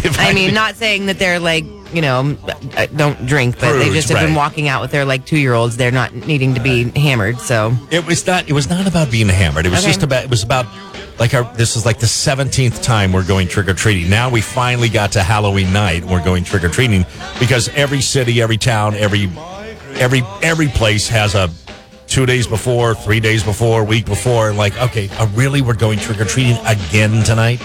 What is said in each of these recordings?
I mean, not saying that they're like, don't drink, but they just have been walking out with their like 2-year-olds. They're not needing to be hammered. So it was not about being hammered. It was just about. It was about this is like the 17th time we're going trick or treating. Now we finally got to Halloween night. And we're going trick or treating because every city, every town, every place has a 2 days before, 3 days before, week before. Like, okay, really, we're going trick or treating again tonight.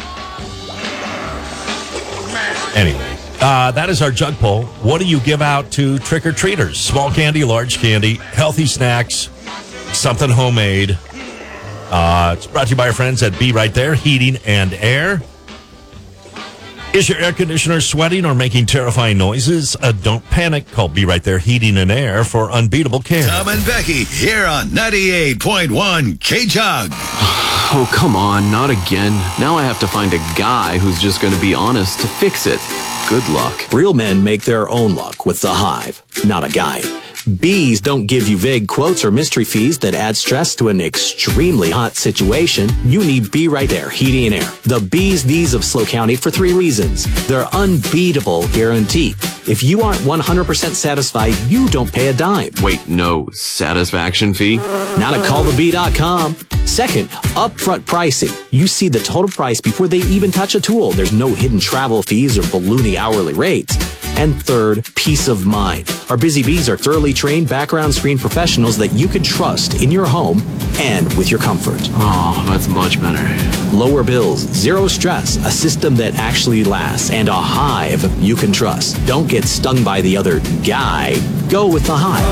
Anyway. That is our jug poll. What do you give out to trick-or-treaters? Small candy, large candy, healthy snacks, something homemade. It's brought to you by our friends at Be Right There, Heating and Air. Is your air conditioner sweating or making terrifying noises? Don't panic. Call Be Right There, Heating and Air for unbeatable care. Tom and Becky here on 98.1 K-Jug. Oh, come on, not again. Now I have to find a guy who's just going to be honest to fix it. Good luck. Real men make their own luck with The Hive, not a guide. Bees don't give you vague quotes or mystery fees that add stress to an extremely hot situation. You need Be Right There, Heating and Air. The bees knees of SLO County for 3 reasons. Their unbeatable guarantee. If you aren't 100% satisfied, you don't pay a dime. Wait, no satisfaction fee? Not at callthebee.com. Second, upfront pricing. You see the total price before they even touch a tool. There's no hidden travel fees or balloony hourly rates. And third, peace of mind. Our busy bees are thoroughly trained background screen professionals that you can trust in your home and with your comfort. Oh, that's much better. Lower bills, zero stress, a system that actually lasts, and a hive you can trust. Don't get stung by the other guy. Go with the Hive.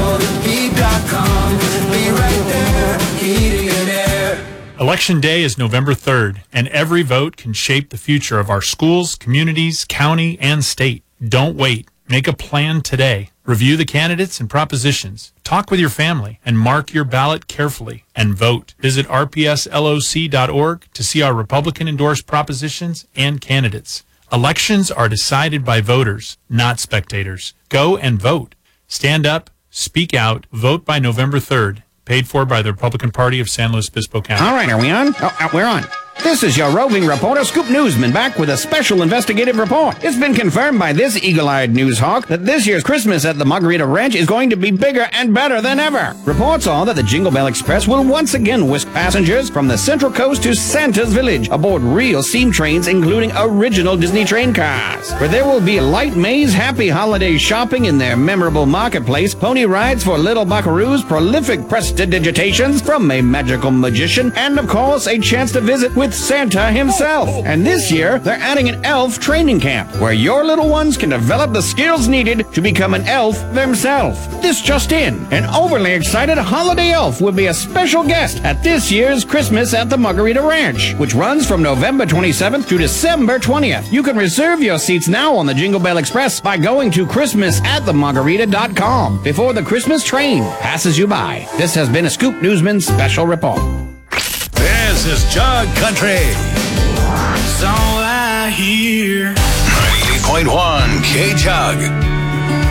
Election Day is November 3rd, and every vote can shape the future of our schools, communities, county, and state. Don't wait. Make a plan today. Review the candidates and propositions. Talk with your family and mark your ballot carefully and vote. Visit rpsloc.org to see our Republican-endorsed propositions and candidates. Elections are decided by voters, not spectators. Go and vote. Stand up, speak out, vote by November 3rd. Paid for by the Republican Party of San Luis Obispo County. All right, are we on? We're on. This is your roving reporter, Scoop Newsman, back with a special investigative report. It's been confirmed by this eagle-eyed news hawk that this year's Christmas at the Margarita Ranch is going to be bigger and better than ever. Reports are that the Jingle Bell Express will once again whisk passengers from the Central Coast to Santa's Village aboard real steam trains, including original Disney train cars. Where there will be light maze, happy holiday shopping in their memorable marketplace, pony rides for little buckaroos, prolific prestidigitations from a magical magician, and of course a chance to visit with Santa himself. And this year, they're adding an elf training camp where your little ones can develop the skills needed to become an elf themselves. This just in, an overly excited holiday elf will be a special guest at this year's Christmas at the Margarita Ranch, which runs from November 27th to December 20th. You can reserve your seats now on the Jingle Bell Express by going to christmasatthemargarita.com before the Christmas train passes you by. This has been a Scoop Newsman special report. This is Jug Country. That's all I hear. 98.1 K-Jug.